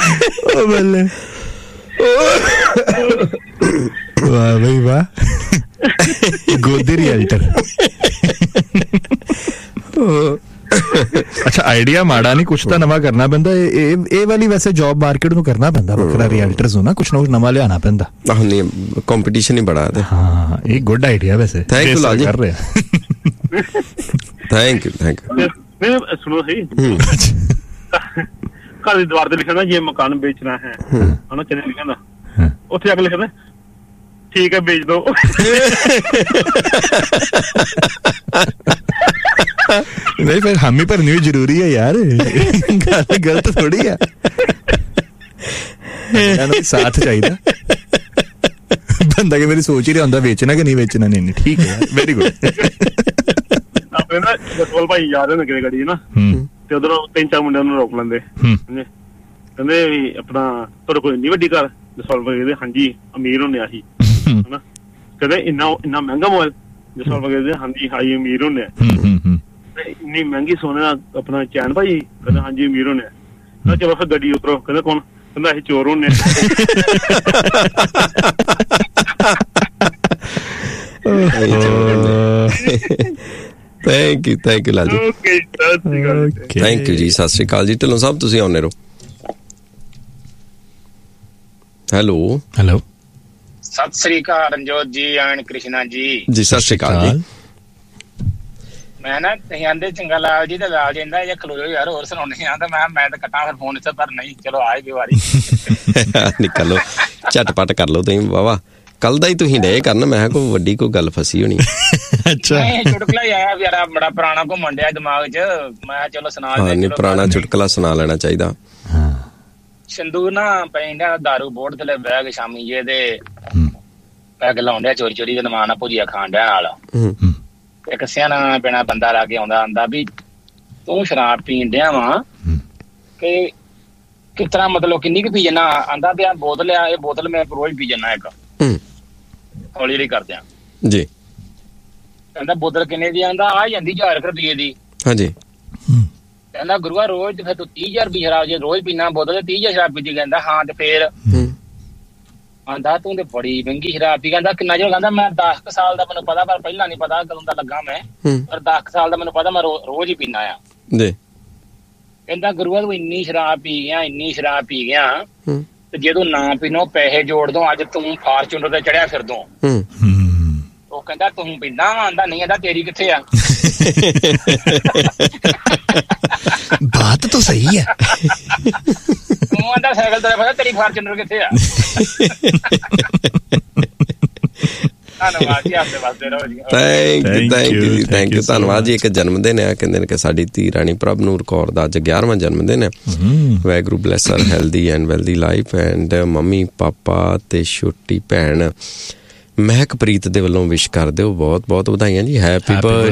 ਬੱਲੇ, ਵਾਹ ਬਈ ਵਾਹ, ਗੋਦੀ ਰਿਐਲਟਰ। ਅੱਛਾ, ਆਈਡੀਆ ਮਾੜਾ ਨਹੀਂ, ਕੁਛ ਤਾਂ ਨਵਾਂ ਕਰਨਾ ਪੈਂਦਾ। ਇਹ ਵਾਲੀ ਵੈਸੇ ਜੌਬ ਮਾਰਕੀਟ ਨੂੰ ਕਰਨਾ ਪੈਂਦਾ ਵੱਖਰਾ, ਰਿਐਲਟਰਸ ਨੂੰ ਨਾ ਕੁਛ ਨਾ ਲਿਆਉਣਾ ਪੈਂਦਾ। ਨਹੀਂ, ਕੰਪੀਟੀਸ਼ਨ ਹੀ ਬੜਾ ਹੈ। ਹਾਂ, ਇਹ ਗੁੱਡ ਆਈਡੀਆ ਵੈਸੇ। ਥੈਂਕ ਯੂ ਲਾਲ ਜੀ, ਕਰ ਰਿਹਾ। ਥੈਂਕ ਯੂ ਸੁਣੋ ਸਹੀ, ਘਰ ਦੀ ਦੀਵਾਰ ਤੇ ਲਿਖਿਆ ਨਾ, ਜੇ ਮਕਾਨ ਵੇਚਣਾ ਹੈ ਹਨਾ, ਚਲੇ ਲਿਖਿਆ ਨਾ, ਉੱਥੇ ਆ ਕੇ ਲਿਖਿਆ ਠੀਕ ਹੈ ਵੇਚ ਦੋ। ਨਹੀਂ, ਫਿਰ ਹਾਮੀ ਭਰਨੀ ਵੀ ਜ਼ਰੂਰੀ ਹੈ ਯਾਰ, ਗੱਲ ਗਲਤ ਥੋੜੀ ਆ, ਸਾਥ ਚਾਹੀਦਾ। ਬੰਦਾ ਕਿ ਮੇਰੀ ਸੋਚ ਹੀ ਰਿਹਾ ਹੁੰਦਾ ਵੇਚਣਾ ਕਿ ਨਹੀਂ ਵੇਚਣਾ। ਨਹੀਂ ਠੀਕ ਹੈ, ਵੈਰੀ ਗੁੱਡ। ਆਪਣੇ ਨਾ ਜਸਵਾਲ ਭਾਈ ਯਾਦ ਹੈ ਨਾ ਕਿਤੇ ਗੱਡੀ ਨਾ, ਤੇ ਉਧਰੋਂ 3-4 ਮੁੰਡਿਆਂ ਨੂੰ ਰੋਕ ਲੈਂਦੇ, ਕਹਿੰਦੇ ਵੀ ਆਪਣਾ ਤੁਹਾਡੇ ਕੋਲ ਇੰਨੀ ਵੱਡੀ ਘਰ। ਜਸਵਾਲ ਭਾਈ ਕਹਿੰਦੇ ਹਾਂਜੀ, ਅਮੀਰ ਹੁੰਦੇ ਅਸੀਂ ਹਨਾ। ਕਹਿੰਦੇ ਇੰਨਾ ਮਹਿੰਗਾ ਮੋਬਾਈਲ। ਜਸਵਾਲ ਭਾਈ ਕਹਿੰਦੇ ਹਾਂਜੀ ਹਾਈ ਅਮੀਰ ਹੁੰਦੇ ਆ। ਇੰਨੀ ਮਹਿੰਗੀ ਸੋਨੇ ਦਾ ਆਪਣਾ ਚੈਨ ਭਾਈ, ਕਹਿੰਦਾ ਹਾਂਜੀ ਅਮੀਰ ਹੁੰਦੇ ਆ। ਚਲੋ ਫਿਰ ਗੱਡੀ ਉਤਰੋ। ਕਹਿੰਦਾ ਕੌਣ? ਕਹਿੰਦਾ ਅਸੀਂ ਚੋਰ ਹੁੰਦੇ ਆ। Thank you Lal ji, thank you ਜੀ, ਸਤਿ ਸ੍ਰੀ ਅਕਾਲ ਜੀ। ਢਿੱਲੋਂ ਸਾਹਿਬ ਤੁਸੀਂ ਆਉਂਦੇ ਰਹੋ। ਹੈਲੋ ਸਤਿ ਸ੍ਰੀ ਅਕਾਲ ਰਣਜੋਤ ਜੀ ਐਂਡ ਕ੍ਰਿਸ਼ਨਾ ਜੀ। ਜੀ ਸਤਿ ਸ੍ਰੀ ਅਕਾਲ ਜੀ। ਮੈਂ ਨਾ ਤੁਸੀਂ ਆਂਦੇ ਚੰਗਾ ਲਾਲ ਜੀ, ਤੇ ਲਾਲ ਜੀ ਕਹਿੰਦਾ ਜੇ ਖਲੋ ਯਾਰ ਹੋਰ ਸੁਣਾਉਣੇ ਆ, ਤਾਂ ਮੈਂ ਤਾਂ ਕੱਟਾਂ ਫਿਰ ਫੋਨ ਇੱਥੇ, ਪਰ ਨਹੀਂ ਚਲੋ ਆਏ ਗਈ ਵਾਰੀ। ਨਿਕਲੋ, ਝਟਪਟ ਕਰ ਲਓ ਤੁਸੀਂ ਵਾਵਾ। ਕੱਲ ਦਾ ਹੀ ਤੁਸੀਂ ਡੇ ਕਰਨ, ਮੈਂ ਕੋਈ ਵੱਡੀ ਕੋਈ ਗੱਲ ਫਸੀ ਹੋਣੀ। ਅੱਛਾ, ਚੁਟਕਲਾ ਹੀ ਆਇਆ ਯਾਰ, ਬੜਾ ਪੁਰਾਣਾ ਘੁੰਮਣ ਡਿਆ ਦਿਮਾਗ 'ਚ, ਮੈਂ ਚਲੋ ਸੁਣਾ ਦੇ। ਨਹੀਂ, ਪੁਰਾਣਾ ਚੁਟਕਲਾ ਸੁਣਾ ਲੈਣਾ ਚਾਹੀਦਾ। ਸਿੰਦੂਰ ਨਾ ਪੈਂਦਾ ਦਾਰੂ ਬੋਰਡ ਥੱਲੇ ਬਹਿ ਕੇ ਸ਼ਾਮੀ ਜੇ ਤੇ ਪੈਗ ਲਾਉਂਦਿਆ ਚੋਰੀ ਦੇ ਨਮਾਨ ਨਾਲ ਭੁਜੀਆ ਖਾਣ ਡਿਆ ਨਾਲ। ਇੱਕ ਸਿਆਣਾ ਬਿਨਾ ਬੰਦਾ ਲਾ ਕੇ ਆਉਂਦਾ ਵੀ ਤੂੰ ਸ਼ਰਾਬ ਪੀਣ ਡਿਆ ਵਾ ਕਿ ਕਿਸ ਤਰ੍ਹਾਂ, ਮਤਲਬ ਕਿੰਨੀ ਕੁ ਪੀ ਜਾਣਾ? ਆਂਦਾ ਵੀ ਆ ਬੋਤਲ ਆ, ਇਹ ਬੋਤਲ ਮੈਂ ਰੋਜ਼ ਪੀ ਜਾਣਾ ਇੱਕ। ਹੌਲੀ ਹੌਲੀ ਕਰਦਿਆਂ ਜੀ। ਕਹਿੰਦਾ ਬੋਤਲ ਕਿੰਨੇ ਦੀ? ਆਂਦਾ ਆ ਜਾਂਦੀ 1000 ਰੁਪਏ ਦੀ। ਹਾਂਜੀ। ਕਹਿੰਦਾ ਗੁਰੂਆ ਰੋਜ਼ ਤੇ ਫਿਰ ਤੂੰ 30,000 ਰੁਪਏ ਸ਼ਰਾਬ ਜੇ ਰੋਜ਼ ਪੀਣਾ ਬੋਤਲ 30,000 ਸ਼ਰਾਬ ਪੀਤੀ? ਕਹਿੰਦਾ ਹਾਂ, ਤੇ ਫੇਰ? ਆਂਦਾ ਤੂੰ ਤੇ ਬੜੀ ਮਹਿੰਗੀ ਸ਼ਰਾਬ ਪੀ। ਕਹਿੰਦਾ ਕਿੰਨਾ ਚਿਰ? ਕਹਿੰਦਾ ਮੈਂ 10 ਸਾਲ ਦਾ ਮੈਨੂੰ ਪਤਾ, ਪਰ ਪਹਿਲਾਂ ਨੀ ਪਤਾ ਕਦੋਂ ਦਾ ਲੱਗਾ ਮੈਂ, ਪਰ 10 ਸਾਲ ਦਾ ਮੈਨੂੰ ਪਤਾ, ਮੈਂ ਰੋਜ਼ ਹੀ ਪੀਣਾ ਆ ਜੀ। ਕਹਿੰਦਾ ਗੁਰੂਆ ਤੂੰ ਇੰਨੀ ਸ਼ਰਾਬ ਪੀ ਗਿਆ ਤੇ ਜੇ ਤੂੰ ਨਾ ਪੀਨੋ ਪੈਸੇ ਜੋੜ ਦੋ, ਅੱਜ ਤੂੰ ਫਾਰਚੂਨਰ ਤੇ ਚੜਿਆ ਫਿਰਦੋ। ਉਹ ਕਹਿੰਦਾ ਤੂੰ ਪੀਂਦਾ ਵਾ? ਆਂਦਾ ਨਹੀਂ। ਆਂਦਾ ਤੇਰੀ ਕਿੱਥੇ ਆ? ਬਾਤ ਤਾਂ ਸਹੀ ਹੈ। ਤੂੰ ਆਂਦਾ ਸਾਈਕਲ ਤੇ ਪਤਾ, ਤੇਰੀ ਫਾਰਚੂਨਰ ਕਿੱਥੇ ਆ? ਧੰਨਵਾਦ ਜੀ, ਆਪਦੇ ਵਾਸਤੇ ਰਹੋ ਜੀ। ਥੈਂਕ ਯੂ ਧੰਨਵਾਦ ਜੀ। ਇੱਕ ਜਨਮ ਦਿਨ ਆ, ਕਹਿੰਦੇ ਨੇ ਕਿ ਸਾਡੀ ਧੀ ਰਾਣੀ ਪ੍ਰਭਨੂਰ ਕੌਰ ਦਾ ਅੱਜ 11ਵਾਂ ਜਨਮ ਦਿਨ ਹੈ। Waheguru bless Har healthy and wealthy life. And mummy papa ਤੇ ਛੋਟੀ ਭੈਣ ਮਹਿਕਪ੍ਰੀਤ ਦੇ ਵੱਲੋਂ ਵਿਸ਼ ਕਰ ਦਿਓ, ਬਹੁਤ ਬਹੁਤ ਵਧਾਈਆਂ ਜੀ। Happy birthday.